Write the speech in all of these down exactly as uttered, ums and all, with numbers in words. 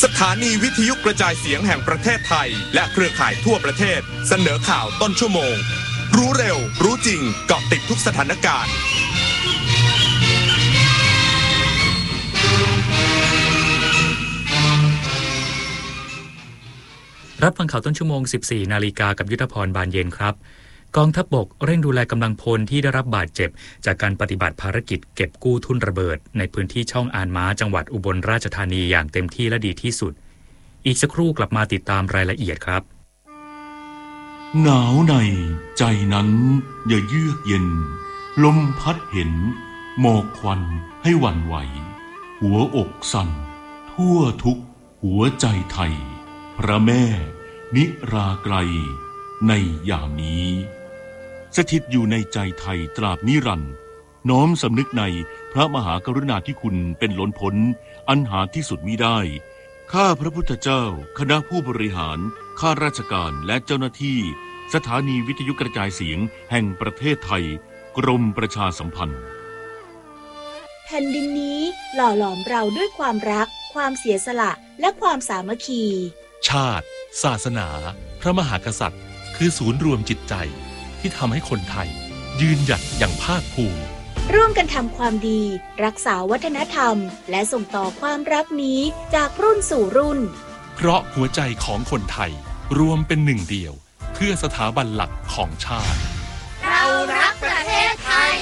สถานีวิทยุกระจายเสียงแห่งประเทศไทยและเครือข่ายทั่วประเทศเสนอข่าวต้นชั่วโมงรู้เร็วรู้จริงเกาะติดทุกสถานการณ์รับฟังข่าวต้นชั่วโมง สิบสี่ นาฬิกากับยุทธพรบานเย็นครับกองทัพบกเร่งดูแลกำลังพลที่ได้รับบาดเจ็บจากการปฏิบัติภารกิจเก็บกู้ทุ่นระเบิดในพื้นที่ช่องอานม้าจังหวัดอุบลราชธานีอย่างเต็มที่และดีที่สุดอีกสักครู่กลับมาติดตามรายละเอียดครับหนาวในใจนั้นอย่าเยือกเย็นลมพัดเห็นหมอกควันให้หวั่นไหวหัวอกสั่นทั่วทุกหัวใจไทยพระแม่นิราไกรในยามนี้สถิตอยู่ในใจไทยตราบนิรันดร์น้อมสำนึกในพระมหากรุณาธิคุณเป็นล้นพ้นอันหาที่สุดมิได้ข้าพระพุทธเจ้าคณะผู้บริหารข้าราชการและเจ้าหน้าที่สถานีวิทยุกระจายเสียงแห่งประเทศไทยกรมประชาสัมพันธ์แผ่นดินนี้หล่อหลอมเราด้วยความรักความเสียสละและความสามัคคีชาติศาสนาพระมหากษัตริย์คือศูนย์รวมจิตใจที่ทำให้คนไทยยืนหยัดอย่างภาคภูมิร่วมกันทำความดีรักษาวัฒนธรรมและส่งต่อความรักนี้จากรุ่นสู่รุ่นเพราะหัวใจของคนไทยรวมเป็นหนึ่งเดียวเพื่อสถาบันหลักของชาติเรารักประเทศไทย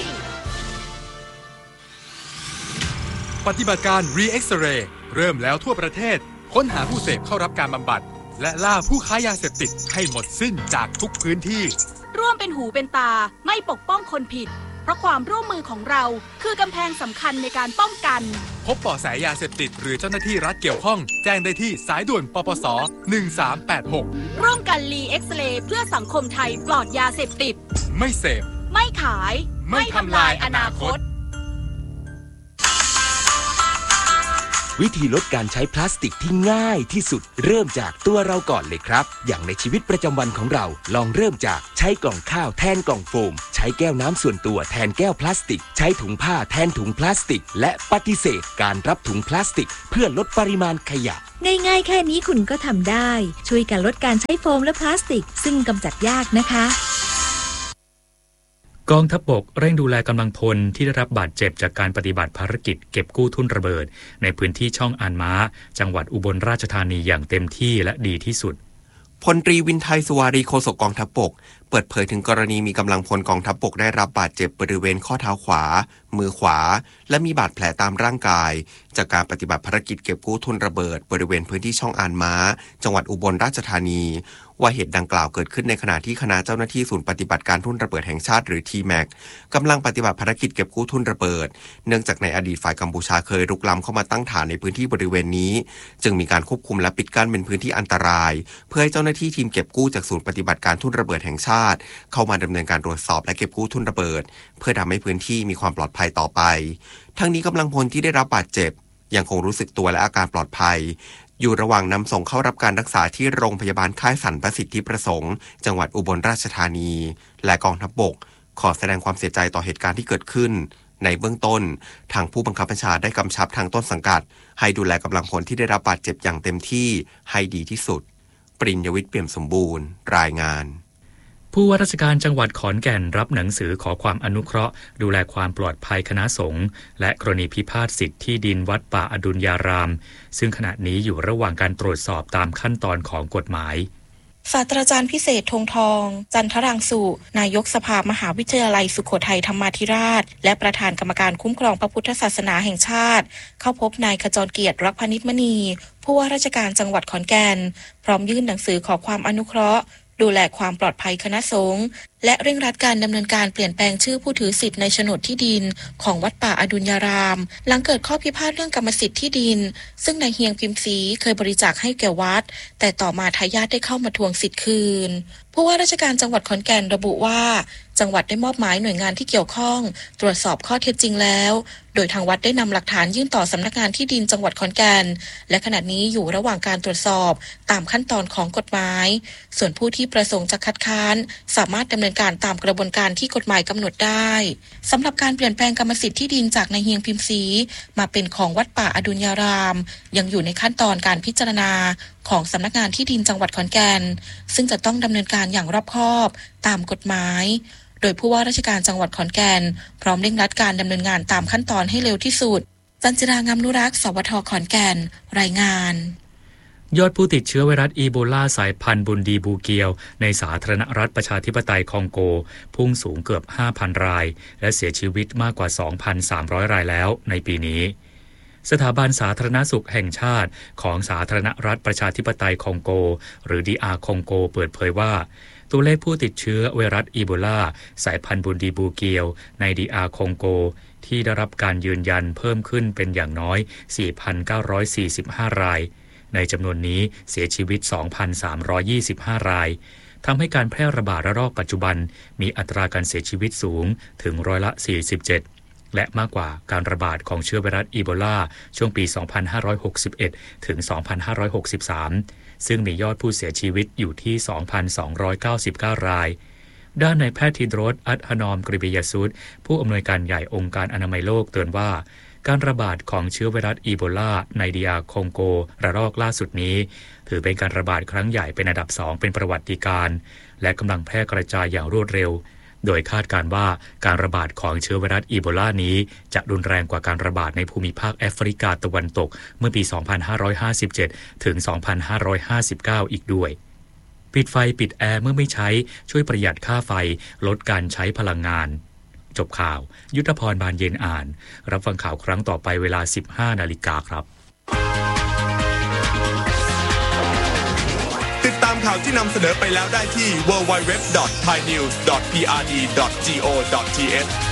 ปฏิบัติการ Re-X-Ray เริ่มแล้วทั่วประเทศค้นหาผู้เสพเข้ารับการบำบัดและล่าผู้ค้ายาเสพติดให้หมดสิ้นจากทุกพื้นที่ร่วมเป็นหูเป็นตาไม่ปกป้องคนผิดเพราะความร่วมมือของเราคือกำแพงสำคัญในการป้องกันพบเบาะแสยาเสพติดหรือเจ้าหน้าที่รัฐเกี่ยวข้องแจ้งได้ที่สายด่วนปปสหนึ่งสามแปดหกร่วมกัน Re-X-Ray เพื่อสังคมไทยปลอดยาเสพติดไม่เสพไม่ขายไม่ทำลายอนาคตวิธีลดการใช้พลาสติกที่ง่ายที่สุดเริ่มจากตัวเราก่อนเลยครับอย่างในชีวิตประจำวันของเราลองเริ่มจากใช้กล่องข้าวแทนกล่องโฟมใช้แก้วน้ำส่วนตัวแทนแก้วพลาสติกใช้ถุงผ้าแทนถุงพลาสติกและปฏิเสธการรับถุงพลาสติกเพื่อลดปริมาณขยะง่ายๆแค่นี้คุณก็ทำได้ช่วยกันลดการใช้โฟมและพลาสติกซึ่งกำจัดยากนะคะกองทัพบกเร่งดูแลกำลังพลที่ได้รับบาดเจ็บจากการปฏิบัติภารกิจเก็บกู้ทุ่นระเบิดในพื้นที่ช่องอานม้าจังหวัดอุบลราชธานีอย่างเต็มที่และดีที่สุดพลตรีวินไทยสุวารีโฆษกกองทัพบกเปิดเผยถึงกรณีมีกำลังพลกองทัพบกได้รับบาดเจ็บบริเวณข้อเท้าขวามือขวาและมีบาดแผลตามร่างกายจากการปฏิบัติภารกิจเก็บกู้ทุ่นระเบิดบริเวณพื้นที่ช่องอานม้าจังหวัดอุบลราชธานีว่าเหตุดังกล่าวเกิดขึ้นในขณะที่คณะเจ้าหน้าที่ศูนย์ปฏิบัติการทุ่นระเบิดแห่งชาติหรือ ที แม็ก กำลังปฏิบัติภารกิจเก็บกู้ทุ่นระเบิดเนื่องจากในอดีตฝ่ายกัมพูชาเคยรุกล้ำเข้ามาตั้งฐานในพื้นที่บริเวณนี้จึงมีการควบคุมและปิดกั้นเป็นพื้นที่อันตรายเพื่อให้เจ้าหน้าที่ทีมเก็บกู้จากศูนย์ปฏิบัติการทุ่นระเบิดแห่งชาติเข้ามาดำเนินการตรวจสอบและเก็บกู้ทุ่นระเบิดเพื่อทำให้พื้นที่มีความปลอดภัยต่อไปทั้งนี้กำลังพลที่ได้รับบาดเจ็บยังคงรู้สึกตัวและอาการปลอดภัยอยู่ระหว่างนำส่งเข้ารับการรักษาที่โรงพยาบาลค่ายสรรประสิทธิประสงค์จังหวัดอุบลราชธานีและกองทัพบกขอแสดงความเสียใจต่อเหตุการณ์ที่เกิดขึ้นในเบื้องต้นทางผู้บังคับบัญชาได้กำชับทางต้นสังกัดให้ดูแลกำลังพลที่ได้รับบาดเจ็บอย่างเต็มที่ให้ดีที่สุดปริญญวิทย์เปี่ยมสมบูรณ์รายงานผู้ว่าราชการจังหวัดขอนแก่นรับหนังสือขอความอนุเคราะห์ดูแลความปลอดภัยคณะสงฆ์และกรณีพิพาทสิทธิ์ที่ดินวัดป่าอดุลยารามซึ่งขณะนี้อยู่ระหว่างการตรวจสอบตามขั้นตอนของกฎหมายศาสตราจารย์พิเศษธงทองจันทรังสุนายกสภามหาวิทยาลัยสุโขทัยธรรมาธิราชและประธานกรรมการคุ้มครองพระพุทธศาสนาแห่งชาติเข้าพบนายขจรเกียรติรักพนิชมณีผู้ว่าราชการจังหวัดขอนแก่นพร้อมยื่นหนังสือขอความอนุเคราะห์ดูแลความปลอดภัยคณะสงฆ์และเร่งรัดการดำเนินการเปลี่ยนแปลงชื่อผู้ถือสิทธิ์ในโฉนดที่ดินของวัดป่าอดุลยารามหลังเกิดข้อพิพาทเรื่องกรรมสิทธิ์ที่ดินซึ่งนายเฮียงพิมพ์ศรีเคยบริจาคให้แก่วัดแต่ต่อมาทายาทได้เข้ามาทวงสิทธิ์คืนผู้ว่าราชการจังหวัดขอนแก่นระบุว่าจังหวัดได้มอบหมายหน่วยงานที่เกี่ยวข้องตรวจสอบข้อเท็จจริงแล้วโดยทางวัดได้นำหลักฐานยื่นต่อสำนักงานที่ดินจังหวัดขอนแก่นและขณะนี้อยู่ระหว่างการตรวจสอบตามขั้นตอนของกฎหมายส่วนผู้ที่ประสงค์จะคัดค้านสามารถดำเนินการตามกระบวนการที่กฎหมายกำหนดได้สำหรับการเปลี่ยนแปลงกรรมสิทธิ์ที่ดินจากนายเฮียงพิมพ์ศรีมาเป็นของวัดป่าอดุลยารามยังอยู่ในขั้นตอนการพิจารณาของสำนักงานที่ดินจังหวัดขอนแก่นซึ่งจะต้องดำเนินการอย่างรอบคอบตามกฎหมายโดยผู้ว่าราชการจังหวัดขอนแก่นพร้อมเร่งรัดการดำเนินงานตามขั้นตอนให้เร็วที่สุดจันจิรางามนุรักษ์สวทขอนแก่นรายงานยอดผู้ติดเชื้อไวรัสอีโบลาสายพันธุ์บุนดีบูเกียวในสาธารณรัฐประชาธิปไตยคองโกพุ่งสูงเกือบ ห้าพัน รายและเสียชีวิตมากกว่า สองพันสามร้อย รายแล้วในปีนี้สถาบันสาธารณสุขแห่งชาติของสาธารณรัฐประชาธิปไตยคองโกหรือ ดี อาร์ คองโกเปิดเผยว่าตัวเลขผู้ติดเชื้อไวรัสอีโบลาสายพันธุ์บุนดีบูเกียวใน ดี อาร์ คองโกที่ได้รับการยืนยันเพิ่มขึ้นเป็นอย่างน้อย สี่พันเก้าร้อยสี่สิบห้า รายในจำนวนนี้เสียชีวิต สองพันสามร้อยยี่สิบห้า รายทำให้การแพร่ระบาดระลอกปัจจุบันมีอัตราการเสียชีวิตสูงถึงร้อยละ สี่สิบเจ็ด และมากกว่าการระบาดของเชื้อไวรัสอีโบลาช่วงปี สองพันห้าร้อยหกสิบเอ็ด ถึง สองพันห้าร้อยหกสิบสาม ซึ่งมียอดผู้เสียชีวิตอยู่ที่ สองพันสองร้อยเก้าสิบเก้า รายด้านนายแพทย์ธีรส อัฏฐนอมกริบิยสุทธิ์ผู้อำนวยการใหญ่องค์การอนามัยโลกเตือนว่าการระบาดของเชื้อไวรัสอีโบลาใน ดี อาร์ คองโกระลอกล่าสุดนี้ถือเป็นการระบาดครั้งใหญ่เป็นอันดับสองเป็นประวัติการณ์และกำลังแพร่กระจายอย่างรวดเร็วโดยคาดการณ์ว่าการระบาดของเชื้อไวรัสอีโบลานี้จะรุนแรงกว่าการระบาดในภูมิภาคแอฟริกาตะวันตกเมื่อปี สองพันห้าร้อยห้าสิบเจ็ด ถึง สองพันห้าร้อยห้าสิบเก้า อีกด้วยปิดไฟปิดแอร์เมื่อไม่ใช้ช่วยประหยัดค่าไฟลดการใช้พลังงานจบข่าวยุทธพรบานเย็นอ่านรับฟังข่าวครั้งต่อไปเวลา สิบห้า นาฬิกาครับติดตามข่าวที่นำเสนอไปแล้วได้ที่ ดับเบิลยู ดับเบิลยู ดับเบิลยู ดอท ไทยนิวส์ ดอท พี อาร์ ดี ดอท จี โอ ดอท ที เอช